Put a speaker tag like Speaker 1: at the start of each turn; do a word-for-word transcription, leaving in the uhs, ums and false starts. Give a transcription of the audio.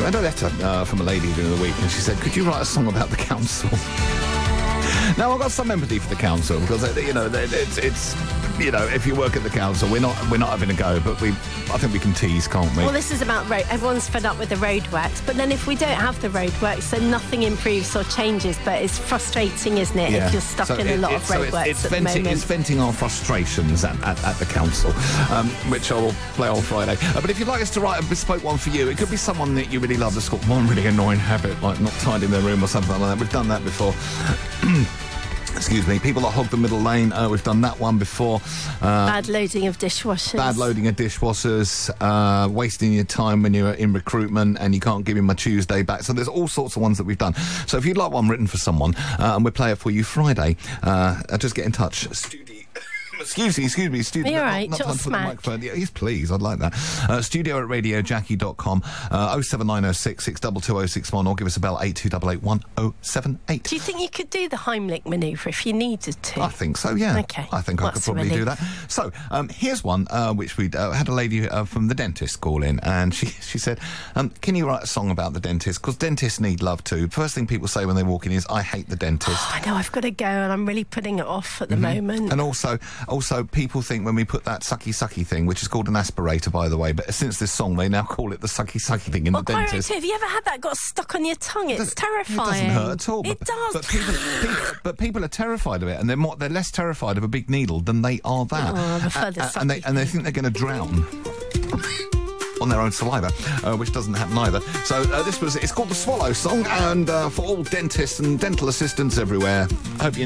Speaker 1: had a letter uh, from a lady during the week, and she said, could you write a song about the council? Now, I've got some empathy for the council, because, you know, it's, it's, you know, if you work at the council, we're not we're not having a go, but we, I think we can tease, can't we?
Speaker 2: Well, this is about road. Everyone's fed up with the roadworks, but then if we don't have the roadworks, then nothing improves or changes, but it's frustrating, isn't it, yeah. if you're stuck
Speaker 1: so
Speaker 2: in
Speaker 1: it,
Speaker 2: a lot
Speaker 1: it,
Speaker 2: of
Speaker 1: so
Speaker 2: roadworks
Speaker 1: it's, it's
Speaker 2: at
Speaker 1: venting,
Speaker 2: the moment.
Speaker 1: It's venting our frustrations at, at, at the council, um, which I will play on Friday. Uh, but if you'd like us to write a bespoke one for you, it could be someone that you really love that's got one really annoying habit, like not tidying their room or something like that. We've done that before. Excuse me, people that hog the middle lane, uh, we've done that one before. Uh,
Speaker 2: bad loading of dishwashers.
Speaker 1: Bad loading of dishwashers, uh, wasting your time when you're in recruitment and you can't give him a Tuesday back. So there's all sorts of ones that we've done. So if you'd like one written for someone, uh, and we'll play it for you Friday, uh, just get in touch. Studio. Excuse me, excuse me, studio.
Speaker 2: You're right,
Speaker 1: not, not time to put the
Speaker 2: smack.
Speaker 1: microphone. Yeah, yes, please, I'd like that. Uh, studio at radio jackie dot com, uh, oh seven nine oh six, six two two oh six one, or give us a bell, eight two eight eight, one oh seven eight.
Speaker 2: Do you think you could do the Heimlich manoeuvre if you needed to?
Speaker 1: I think so, yeah.
Speaker 2: Okay.
Speaker 1: I think I could probably do that. So, um, here's one, uh, which we uh, had a lady uh, from the dentist call in, and she, she said, um, can you write a song about the dentist? Because dentists need love too. First thing people say when they walk in is, I hate the dentist.
Speaker 2: Oh, I know, I've got to go, and I'm really putting it off at the
Speaker 1: Mm-hmm.
Speaker 2: moment.
Speaker 1: And also, also people think when we put that sucky sucky thing, which is called an aspirator, by the way, but since this song, they now call it the sucky sucky thing in
Speaker 2: well,
Speaker 1: the
Speaker 2: quite
Speaker 1: dentist.
Speaker 2: Right, have you ever had that got stuck on your tongue? It's
Speaker 1: It
Speaker 2: terrifying.
Speaker 1: It doesn't hurt at all.
Speaker 2: It
Speaker 1: but,
Speaker 2: does.
Speaker 1: But people, people, but people are terrified of it, and they're more, they're less terrified of a big needle than they are that.
Speaker 2: Oh, I prefer the
Speaker 1: uh, and they and they think they're going to drown on their own saliva, uh, which doesn't happen either. So uh, this was, it's called the Swallow Song, and uh, for all dentists and dental assistants everywhere, I hope you